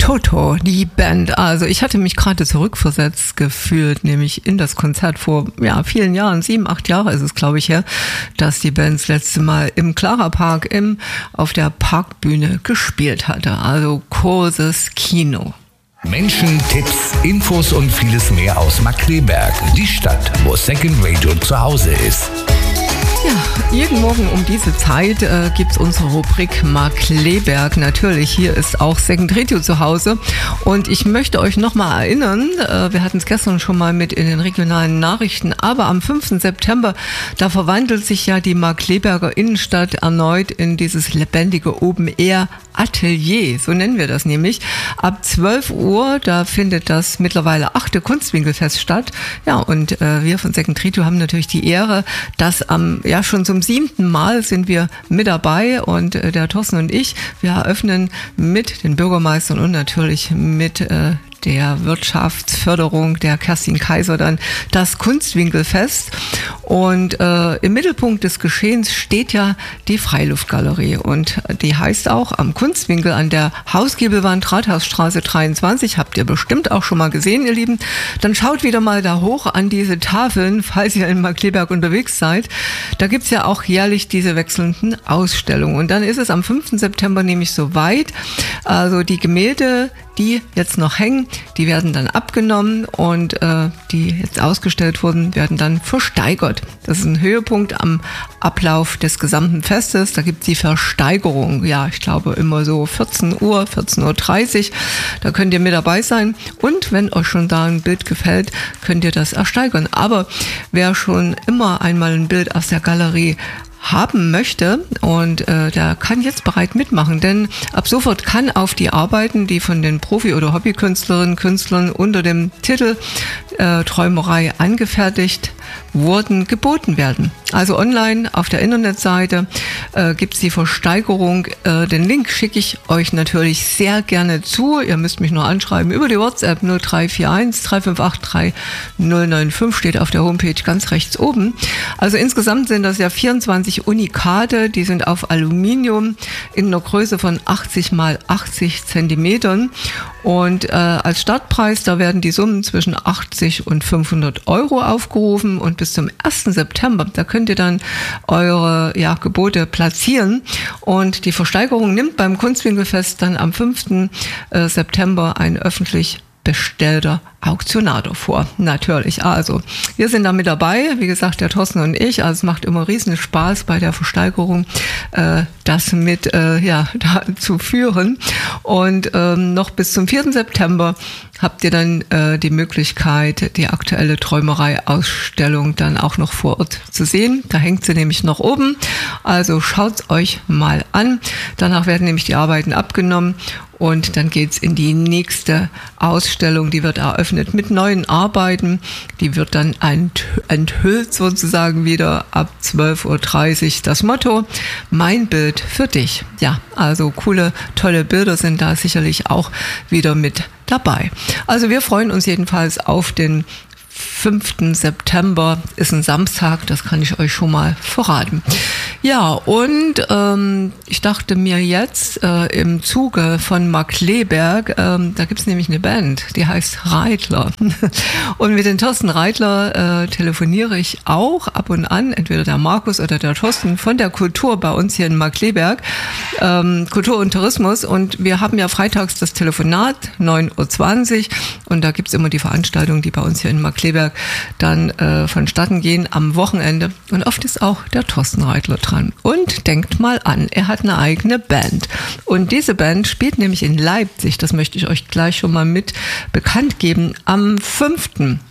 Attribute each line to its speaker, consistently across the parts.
Speaker 1: Toto, die Band. Also ich hatte mich gerade zurückversetzt gefühlt, nämlich in das Konzert vor vielen Jahren, 7, 8 Jahre ist es, glaube ich, her, dass die Band das letzte Mal im Clara Park auf der Parkbühne gespielt hatte. Also großes Kino.
Speaker 2: Menschen, Tipps, Infos und vieles mehr aus Markkleeberg, die Stadt, wo Second Radio zu Hause ist.
Speaker 1: Ja, jeden Morgen um diese Zeit gibt's unsere Rubrik Markkleeberg. Natürlich, hier ist auch Second Radio zu Hause. Und ich möchte euch nochmal erinnern, wir hatten es gestern schon mal mit in den regionalen Nachrichten, aber am 5. September, da verwandelt sich ja die Markkleeberger Innenstadt erneut in dieses lebendige Open-Air-Atelier. So nennen wir das nämlich. Ab 12 Uhr, da findet das mittlerweile 8. Kunstwinkelfest statt. Ja, und wir von Second Radio haben natürlich die Ehre, dass schon zum 7. Mal sind wir mit dabei und der Thorsten und ich, wir eröffnen mit den Bürgermeistern und natürlich mit der Wirtschaftsförderung der Kerstin Kaiser dann das Kunstwinkelfest. Und im Mittelpunkt des Geschehens steht ja die Freiluftgalerie und die heißt auch am Kunstwinkel an der Hausgiebelwand Rathausstraße 23. Habt ihr bestimmt auch schon mal gesehen, ihr Lieben. Dann schaut wieder mal da hoch an diese Tafeln, falls ihr in Markkleeberg unterwegs seid. Da gibt's ja auch jährlich diese wechselnden Ausstellungen. Und dann ist es am 5. September nämlich soweit. Also die Gemälde, die jetzt noch hängen, die werden dann abgenommen und die jetzt ausgestellt wurden, werden dann versteigert. Das ist ein Höhepunkt am Ablauf des gesamten Festes. Da gibt es die Versteigerung, ich glaube immer so 14 Uhr, 14.30 Uhr. Da könnt ihr mit dabei sein und wenn euch schon da ein Bild gefällt, könnt ihr das ersteigern. Aber wer schon immer einmal ein Bild aus der Galerie haben möchte und der kann jetzt bereit mitmachen, denn ab sofort kann auf die Arbeiten, die von den Profi- oder Hobbykünstlerinnen, Künstlern unter dem Titel Träumerei angefertigt wurden, geboten werden. Also online auf der Internetseite gibt's die Versteigerung. Den Link schicke ich euch natürlich sehr gerne zu. Ihr müsst mich nur anschreiben über die WhatsApp 0341 358 3095, steht auf der Homepage ganz rechts oben. Also insgesamt sind das ja 24 Unikate, die sind auf Aluminium in einer Größe von 80 mal 80 Zentimetern. Und als Startpreis, da werden die Summen zwischen 80 und 500 Euro aufgerufen und bis zum 1. September, da könnt ihr dann eure Gebote platzieren und die Versteigerung nimmt beim Kunstwinkelfest dann am 5. September ein öffentlich bestellter Auktionator vor. Natürlich. Also, wir sind da mit dabei. Wie gesagt, der Thorsten und ich. Also, es macht immer riesen Spaß bei der Versteigerung, das mit, da zu führen. Und, noch bis zum 4. September habt ihr dann, die Möglichkeit, die aktuelle Träumerei-Ausstellung dann auch noch vor Ort zu sehen. Da hängt sie nämlich noch oben. Also, schaut's euch mal an. Danach werden nämlich die Arbeiten abgenommen. Und dann geht's in die nächste Ausstellung, die wird eröffnet mit neuen Arbeiten. Die wird dann enthüllt sozusagen wieder ab 12.30 Uhr. Das Motto, mein Bild für dich. Ja, also coole, tolle Bilder sind da sicherlich auch wieder mit dabei. Also wir freuen uns jedenfalls auf den 5. September, ist ein Samstag, das kann ich euch schon mal verraten. Ja, und ich dachte mir jetzt im Zuge von Markkleeberg, da gibt's nämlich eine Band, die heißt Reitler. Und mit den Thorsten Reitler telefoniere ich auch ab und an, entweder der Markus oder der Thorsten von der Kultur bei uns hier in Markkleeberg, Kultur und Tourismus. Und wir haben ja freitags das Telefonat, 9.20 Uhr. Und da gibt's immer die Veranstaltungen, die bei uns hier in Markkleeberg dann vonstatten gehen am Wochenende. Und oft ist auch der Thorsten Reitler dran. Und denkt mal an, er hat eine eigene Band. Und diese Band spielt nämlich in Leipzig, das möchte ich euch gleich schon mal mit bekannt geben, am 5.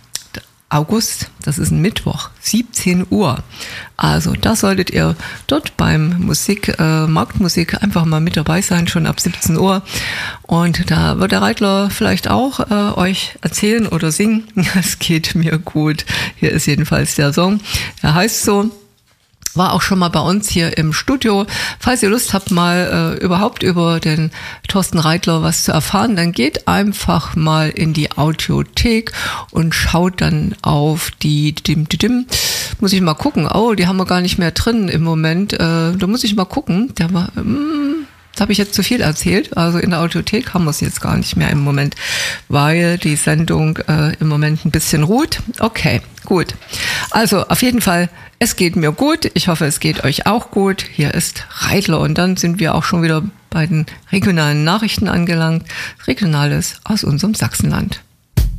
Speaker 1: August, das ist ein Mittwoch, 17 Uhr. Also da solltet ihr dort beim Marktmusik einfach mal mit dabei sein, schon ab 17 Uhr. Und da wird der Reitler vielleicht auch euch erzählen oder singen. Es geht mir gut. Hier ist jedenfalls der Song. Er heißt so. War auch schon mal bei uns hier im Studio. Falls ihr Lust habt, mal überhaupt über den Thorsten Reitler was zu erfahren, dann geht einfach mal in die Audiothek und schaut dann auf die muss ich mal gucken. Oh, die haben wir gar nicht mehr drin im Moment. Da muss ich mal gucken. Der war Das habe ich jetzt zu viel erzählt. Also in der Audiothek haben wir es jetzt gar nicht mehr im Moment, weil die Sendung im Moment ein bisschen ruht. Okay, gut. Also auf jeden Fall, es geht mir gut. Ich hoffe, es geht euch auch gut. Hier ist Reitler und dann sind wir auch schon wieder bei den regionalen Nachrichten angelangt. Regionales aus unserem Sachsenland.